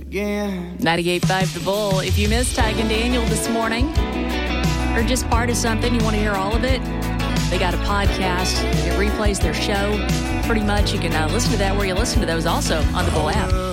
again. 98.5 The Bull. If you missed Tyke and Daniel this morning, or just part of something, you want to hear all of it, they got a podcast. It replays their show. Pretty much, you can listen to that where you listen to those, also on the Bull app.